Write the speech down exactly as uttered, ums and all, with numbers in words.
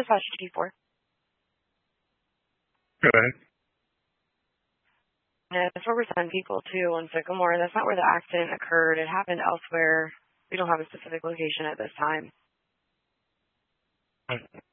Dispatch T four. Go ahead. Yeah, that's where we're sending people to on Sycamore. That's not where the accident occurred. It happened elsewhere. We don't have a specific location at this time.